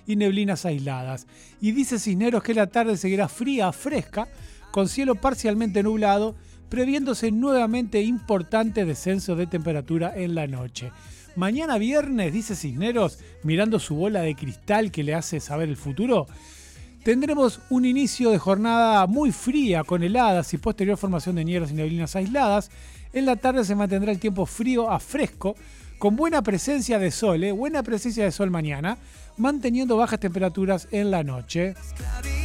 y neblinas aisladas. Y dice Cisneros que la tarde seguirá fría a fresca, con cielo parcialmente nublado, previéndose nuevamente importante descenso de temperatura en la noche. Mañana viernes, dice Cisneros, mirando su bola de cristal que le hace saber el futuro, tendremos un inicio de jornada muy fría con heladas y posterior formación de nieblas y neblinas aisladas. En la tarde se mantendrá el tiempo frío a fresco, con buena presencia de sol, buena presencia de sol mañana, manteniendo bajas temperaturas en la noche.